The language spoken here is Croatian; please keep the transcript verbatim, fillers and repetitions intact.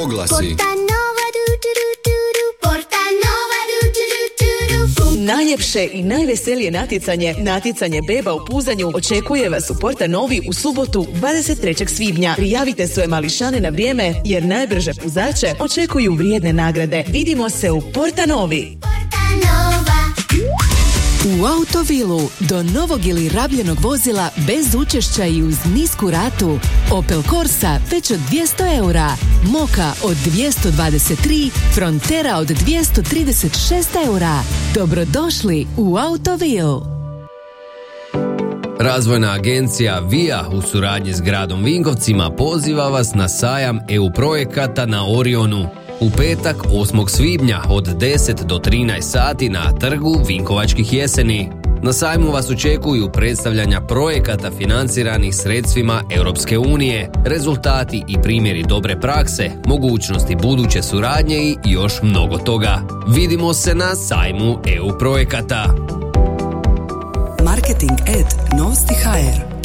Oglasi. Najljepše i najveselije natjecanje, natjecanje beba u puzanju, očekuje vas u Porta Novi u subotu dvadeset trećeg svibnja. Prijavite svoje mališane na vrijeme jer najbrže puzače očekuju vrijedne nagrade. Vidimo se u Porta Novi. U Autovilu do novog ili rabljenog vozila bez učešća i uz nisku ratu. Opel Corsa već od dvjesto eura, Moka od dvjesto dvadeset tri, Frontera od dvjesto trideset šest eura. Dobrodošli u Autovil. Razvojna agencija Via u suradnji s gradom Vinkovcima poziva vas na sajam E U projekata na Orionu. U petak osmog svibnja od deset do trinaest sati na trgu Vinkovačkih jeseni. Na sajmu vas očekuju predstavljanja projekata financiranih sredstvima Europske unije, rezultati i primjeri dobre prakse, mogućnosti buduće suradnje i još mnogo toga. Vidimo se na sajmu E U projekata. Marketing Ed Novosti H R.